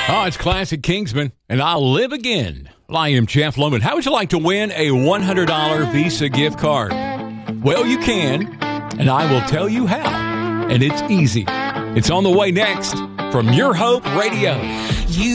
Oh, it's Classic Kingsman, and I'll live again. I am Jeff Loman. How would you like to win a $100 Visa gift card? Well, you can, and I will tell you how. And it's easy. It's on the way next from Your Hope Radio.